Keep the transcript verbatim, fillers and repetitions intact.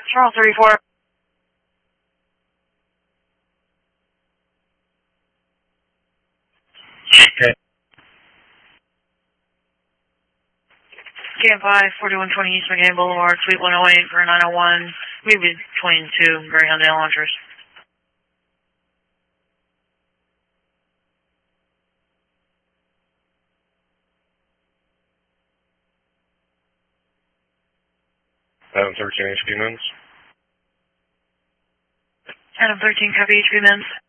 Charles thirty-four. Okay. K M five, forty-one twenty East McCain Boulevard, Suite one oh eight for nine oh one. We'll be between two Greyhound Dale launchers. Adam thirteen H P Men's. Adam thirteen, copy H P Men's.